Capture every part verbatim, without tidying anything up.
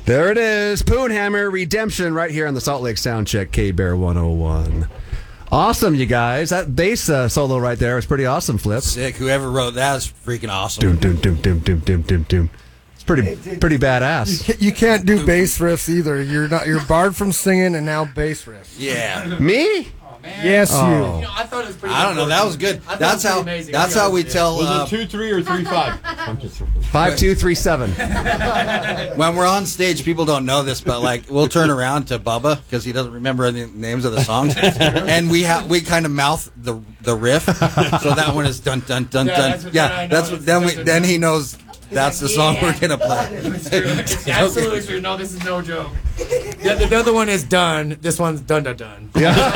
There it is. Poonhammer Redemption right here on the Salt Lake Soundcheck, K-Bear one oh one. Awesome, you guys. That bass uh, solo right there was pretty awesome, Flip. Sick. Whoever wrote that is freaking awesome. Doom, doom, doom, doom, doom, doom, doom, doom. It's pretty, pretty badass. You can't do bass riffs either. You're not. You're barred from singing, and now bass riffs. Yeah. Me? Man. Yes, oh. you. you know, I thought it was pretty. I don't know. That was good. That's how. Amazing. That's how we tell. Was Uh, it two three or three five? Five two three seven. When we're on stage, people don't know this, but like we'll turn around to Bubba because he doesn't remember any names of the songs, and we have we kind of mouth the the riff. So that one is dun dun dun Yeah, dun. that's what- Yeah, I know. that's what. Then we then he knows. That's the song Yeah. we're gonna play. It's absolutely true. No, this is no joke. The, the, the other one is done. This one's dun dun dun.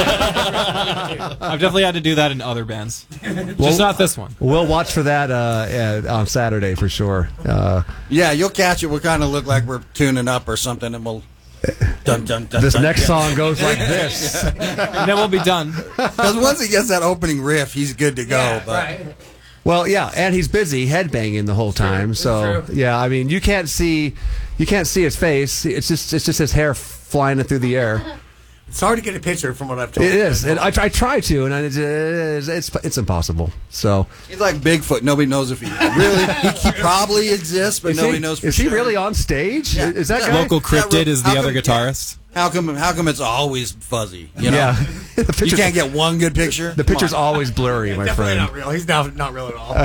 Yeah. I've definitely had to do that in other bands. Just not this one. We'll watch for that uh, uh, on Saturday for sure. Uh, Yeah, you'll catch it. We'll kind of look like we're tuning up or something, and we'll. Dun, dun, dun, this dun, next yeah. song goes like this. And then we'll be done. Because once he gets that opening riff, he's good to go. Yeah, but right. Well, yeah, and he's busy headbanging the whole time. So true. yeah, I mean, you can't see, you can't see his face. It's just, it's just his hair flying through the air. It's hard to get a picture from what I've told It you. is, and I, I try to, and it's, it's, it's, it's impossible. So he's like Bigfoot. Nobody knows if he really. He, he probably exists, but is nobody he, knows. For is sure. he really on stage? Yeah. Is that Yeah. guy? Local Cryptid Yeah, is the how other come- guitarist. How come? How come it's always fuzzy? You know? Yeah, the You picture's, can't get one good picture. the picture's always blurry, my Definitely friend. not real. He's not, not real at all.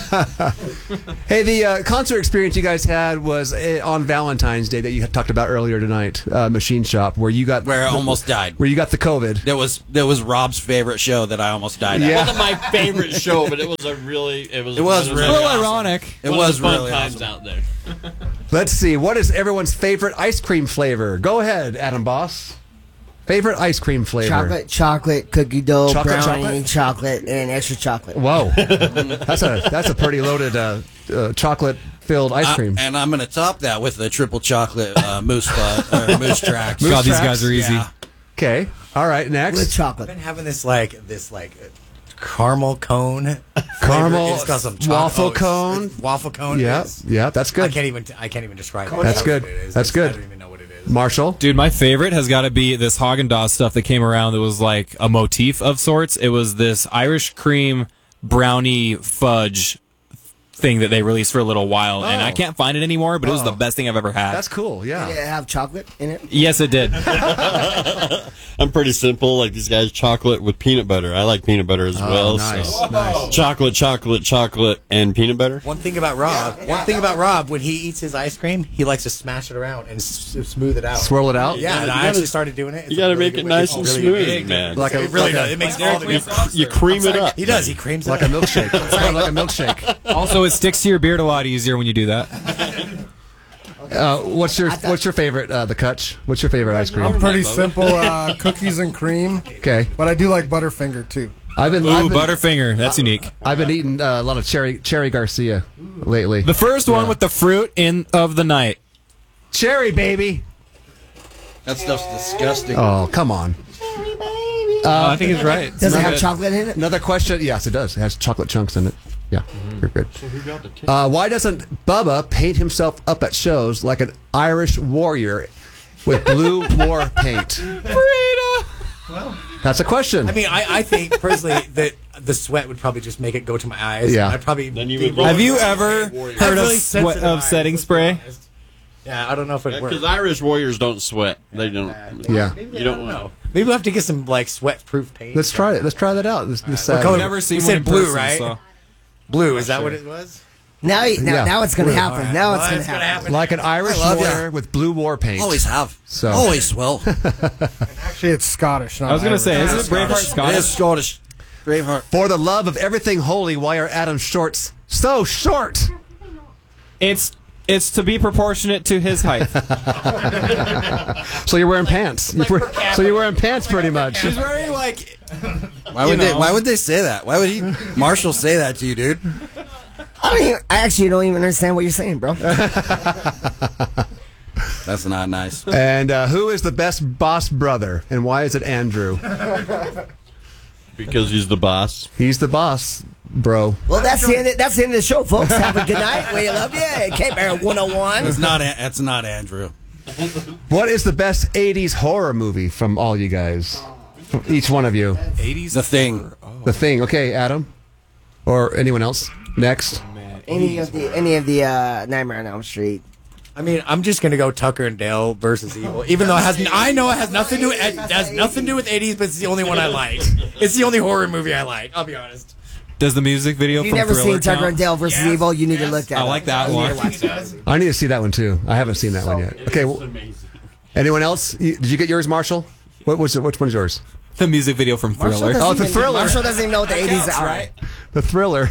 Hey, the uh, concert experience you guys had was uh, on Valentine's Day that you had talked about earlier tonight, uh, Machine Shop, where you got Where I the- almost died. where you got the COVID. That was that was Rob's favorite show that I almost died at. Yeah. It wasn't my favorite show, but it was a really. It was. It was one of really A little awesome. ironic. It one of was the fun really times awesome. out there. Let's see. What is everyone's favorite ice cream flavor? Go ahead, Adam Boss. Favorite ice cream flavor? Chocolate, chocolate, cookie dough, Chocolate, brownie, chocolate? chocolate? and extra chocolate. Whoa, that's a that's a pretty loaded uh, uh, chocolate filled ice I- cream. and I'm gonna top that with the triple chocolate uh, moose fudge, or moose tracks. Moose God, these tracks? guys are easy. Yeah. Okay, all right. With Next, chocolate. I've been having this like this like uh, caramel cone, Caramel flavor. It's got some chocolate- waffle oh, it's- cone? it's waffle cone. yeah, Is. yeah, that's I good. can't even I can't even describe. it. That's good. What it is. That's It's- good. I don't even know what it is. Marshall. Dude, my favorite has got to be this Haagen-Dazs stuff that came around that was like a motif of sorts. It was this Irish cream brownie fudge thing that they released for a little while, and Oh. I can't find it anymore, but it was Oh. the best thing I've ever had. That's cool. Yeah. Did it have chocolate in it? Yes, it did. I'm pretty simple, like these guys. Chocolate with peanut butter. I like peanut butter as well. nice, so. nice. Chocolate, chocolate, chocolate, and peanut butter. One thing about Rob, one thing about Rob, when he eats his ice cream, he likes to smash it around and s- smooth it out. Swirl it out. Yeah, and You I gotta- actually started doing it. It's You got to a really make good it way. nice It's and really smooth, good. man. Like a It really like does. a, It makes you, everything. you cream it up. He does. He creams it like a up. milkshake. It's kind of like a milkshake. Also, it sticks to your beard a lot easier when you do that. Uh, what's your What's your favorite? Uh, the Kutch. What's your favorite ice I'm cream? pretty simple. Uh, cookies and cream, Okay, but I do like Butterfinger too. I've been Ooh, I've been, Butterfinger. That's unique. I've been eating uh, a lot of cherry Cherry Garcia lately. The first one Yeah. with the fruit in of the night. Cherry baby. That stuff's disgusting. Oh, come on. Uh, I think he's right. Does it have chocolate in it? Another question. Yes, it does. It has chocolate chunks in it. Yeah, you're good. Uh, why doesn't Bubba paint himself up at shows like an Irish warrior with blue war paint? That's a question. I mean, I, I think personally that the sweat would probably just make it go to my eyes. Yeah. I'd probably. Then you be would- really- Have you ever I'm heard of really sweat, sensitive of eyes, setting let's be spray? honest. Yeah, I don't know if it works. Because Irish warriors don't sweat. They don't. yeah. You don't want. Maybe we'll have to get some like sweat-proof paint. Let's try it. Let's try that out. This, this What Saturday. color- I've never seen You one said in blue, person, right? so- Blue, is that what it was? Now, you- now, Yeah. now it's going to happen. Alright. Now Well, it's going it's to gonna happen. happen. Like an Irish I love warrior ya. with blue war paint. Always have. So- Always will. Actually, it's Scottish. Not I was going to say, Irish. isn't it Braveheart It is Scottish? Scottish. Braveheart. For the love of everything holy, why are Adam's shorts so short? It's it's to be proportionate to his height. So you're wearing pants. You're wear- so you're wearing pants pretty much. He's wearing like Why would You they? know. Why would they say that? Why would he, Marshall, say that to you, dude? I, don't even, I actually don't even understand what you're saying, bro. That's not nice. And uh, who is the best boss brother, and why is it Andrew? Because he's the boss. He's the boss, bro. Well, that's the end. Of, that's the end of the show, folks. Have a good night. We love you. K-Bear one oh one. It's not. That's not Andrew. What is the best eighties horror movie from all you guys? From each one of you. eighties? The Thing. The Thing. Okay, Adam? Or anyone else? Next. Any of the any of the uh, Nightmare on Elm Street. I mean, I'm just gonna go Tucker and Dale versus Evil, even though it has. I know it has nothing to do. It has nothing to do with eighties, but it's the only one I like. It's the only horror movie I like. I'll be honest. Does the music video If you've from never Thriller seen Tucker count? and Dale versus Yes, Evil, you need yes. to look that I up. like that You need one. to watch that. I need to see that one too. I haven't seen that one yet. Okay. Well, anyone else? You- Did you get yours, Marshall? What was it? Which one's yours? The music video from Thriller. Oh, it's a Thriller. Marshall doesn't even know what the eighties are. right? The Thriller.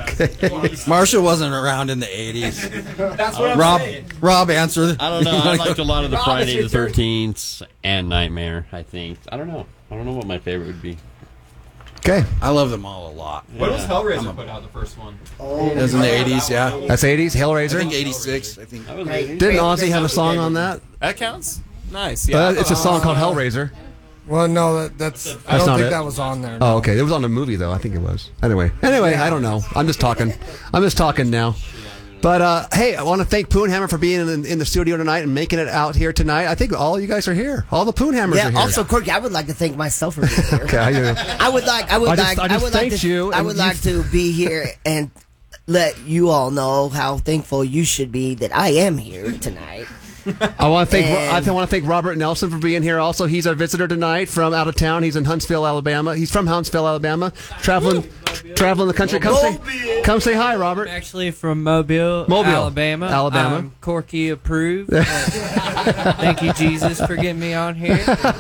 Marshall wasn't around in the eighties. That's what I'm Rob, saying. Rob, answer. I don't know. I liked a lot of the Rob, Friday it's the your turn. thirteenth and Nightmare, I think. I don't know. I don't know what my favorite would be. Okay. I love them all a lot. When was Hellraiser put out the first one? It was in the eighties, yeah. That's eighties. I Hellraiser. think eighty-six. I think. That was eighties. Didn't Ozzy have a song on that? That counts? Nice. Yeah. Uh, it's a song called Hellraiser. Well, no, that, that's. I That's don't not think it. that was on there. Oh, okay. It was on the movie though. I think it was. Anyway. Anyway, I don't know. I'm just talking. I'm just talking now. But uh, hey, I want to thank Poonhammer for being in, in the studio tonight and making it out here tonight. I think all you guys are here. All the Poonhammers Yeah. are here. Also, Corky, I would like to thank myself for being here. Okay, I do. I would like. I would I just- like. I just would like thanked to. you, I and would you- like to be here and let you all know how thankful you should be that I am here tonight. I want to thank And- I want to thank Robert Nelson for being here. Also, he's our visitor tonight from out of town. He's in Huntsville, Alabama. He's from Huntsville, Alabama, traveling traveling the country. Come say, come say hi, Robert. I'm actually from Mobile, Mobile, Alabama. Alabama. I'm Corky approved. Uh, thank you, Jesus, for getting me on here.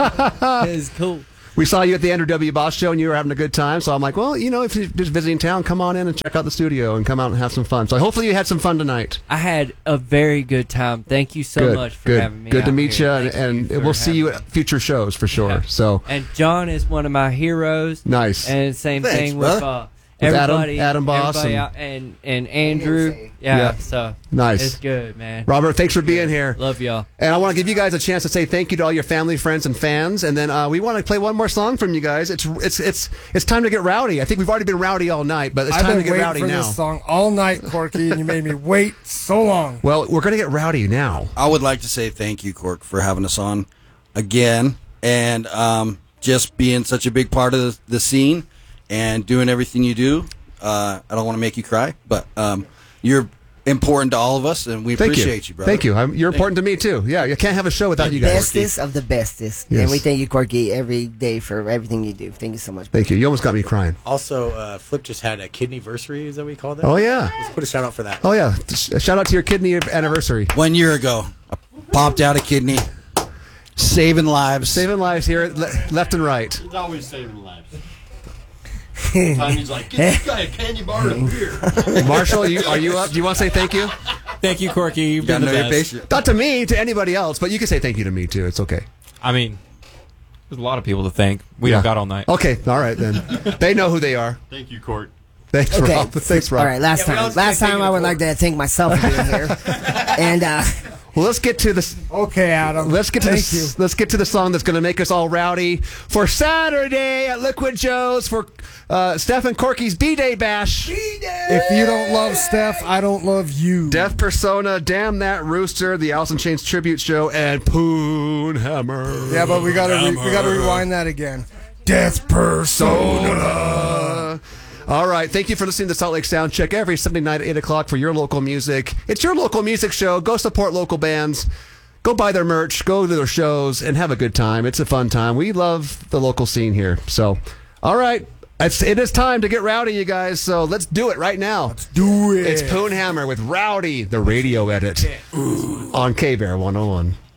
It's cool. We saw you at the Andrew W. Boss show, and you were having a good time. So I'm like, well, you know, if you're just visiting town, come on in and check out the studio and come out and have some fun. So hopefully you had some fun tonight. I had a very good time. Thank you so good, much for good, having me. good to out meet here. you, and, Thank and you for we'll see you having at future shows for sure. Yeah. So me. And John is one of my heroes. nice. And same Thanks, thing with brother. uh, With Adam- everybody, Adam Boss everybody and- out, and and Andrew. Yeah, Yeah. so Nice. it's good, man. Robert, thanks for being here. Love y'all. And I want to give you guys a chance to say thank you to all your family, friends, and fans. And then uh, we want to play one more song from you guys. It's it's it's it's time to get rowdy. I think we've already been rowdy all night, but it's I've time been to get waiting rowdy for now. this song all night, Corky, and you made me wait so long. Well, we're going to get rowdy now. I would like to say thank you, Cork, for having us on again and um, just being such a big part of the, the scene and doing everything you do. Uh, I don't want to make you cry, but um, you're important to all of us, and we Thank appreciate you. you, brother. Thank you. I'm, you're important to me, too. Yeah, you can't have a show without you guys. Bestest of the bestest. Yes. And we thank you, Corky, every day for everything you do. Thank you so much. Thank you. You almost got me crying. Also, uh, Flip just had a kidneyversary. Is that what we call that? Oh, yeah. Let's put a shout out for that. Oh, yeah. Sh- Shout out to your kidney anniversary. One year ago, I popped out a kidney, saving lives. Saving lives here, le- left and right. He's always saving lives. Time he's like, get this guy a candy bar and a beer. Marshall, you, are you up? Do you want to say thank you? Thank you, Corky. You've Gotta been know the your best. patient. Not to me, to anybody else, but you can say thank you to me, too. It's okay. I mean, there's a lot of people to thank. We Yeah. don't got all night. Okay, all right, then. They know who they are. Thank you, Court. Thanks, Okay. Rob. Thanks, Rob. All right, last Yeah, we time. always Last say time thank I you would to like to thank myself for being here. And uh, Well, let's get to this. Okay, Adam. Let's get to Thank this, you. let's get to the song that's going to make us all rowdy for Saturday at Liquid Joe's for uh, Steph and Corky's B-Day Bash. If you don't love Steph, I don't love you. Death Persona, Damn That Rooster, the Alice in Chains tribute show, and Poonhammer. Yeah, but we gotta re- we gotta rewind that again. Death Persona. All right. Thank you for listening to Salt Lake Sound Check every Sunday night at eight o'clock for your local music. It's your local music show. Go support local bands. Go buy their merch. Go to their shows and have a good time. It's a fun time. We love the local scene here. So, all right. It's, it is time to get rowdy, you guys. So let's do it right now. Let's Do it. It's Poonhammer with Rowdy, the radio edit on K-Bear one oh one.